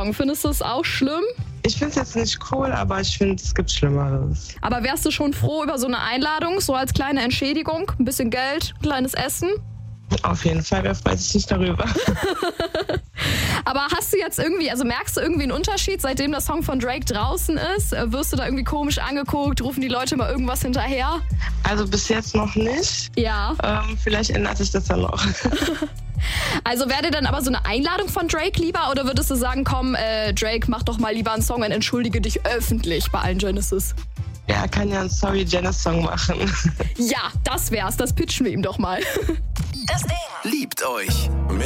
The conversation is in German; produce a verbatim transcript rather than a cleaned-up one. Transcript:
Song. Findest du es auch schlimm? Ich finde es jetzt nicht cool, aber ich finde, es gibt Schlimmeres. Aber wärst du schon froh über so eine Einladung, so als kleine Entschädigung? Ein bisschen Geld, ein kleines Essen? Auf jeden Fall, wer freut sich nicht darüber. Aber hast du jetzt irgendwie, also merkst du irgendwie einen Unterschied, seitdem der Song von Drake draußen ist? Wirst du da irgendwie komisch angeguckt? Rufen die Leute mal irgendwas hinterher? Also bis jetzt noch nicht. Ja. Ähm, vielleicht ändert sich das dann noch. Also wäre dir dann aber so eine Einladung von Drake lieber oder würdest du sagen, komm, äh, Drake, mach doch mal lieber einen Song und entschuldige dich öffentlich bei allen Genesis? Ja, er kann ja einen Sorry Janice Song machen. Ja, das wär's, das pitchen wir ihm doch mal. Das Ding liebt euch.